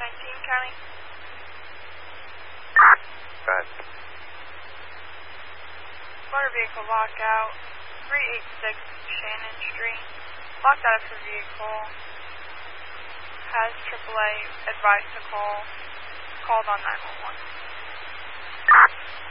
County. Go ahead. Motor vehicle locked out, 386 Shannon Street. Locked out of the vehicle. Has AAA advised to call. Called on 911.